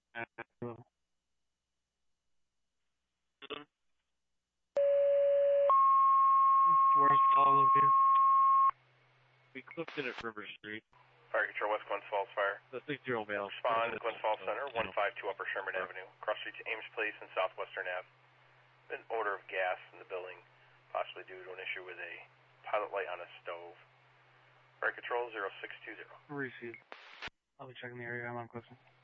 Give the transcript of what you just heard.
Where's all of you? We clipped it at River Street. Fire Control West Glens Falls Fire. The 60 male. Respond to Glens Falls Center, 152 Upper Sherman Avenue, cross street to Ames Place and Southwestern Ave. An odor of gas in the building, possibly due to an issue with a pilot light on a stove. Fire Control 0620. Received. I'll be checking the area. I'm on Clifton.